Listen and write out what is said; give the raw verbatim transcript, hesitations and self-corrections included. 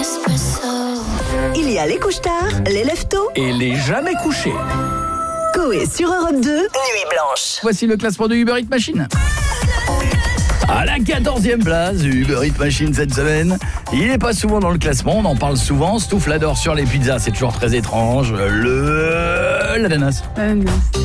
Il y a les couches-tard, les lève-tôt Et les jamais couchés. Coé sur Europe deux, Nuit Blanche. Voici le classement de Uber Eats Machine. À la quatorzième place, Uber Eats Machine cette semaine. Il n'est pas souvent dans le classement, on en parle souvent. Stoufflador sur les pizzas, c'est toujours très étrange. Le... l'ananas. Ananas.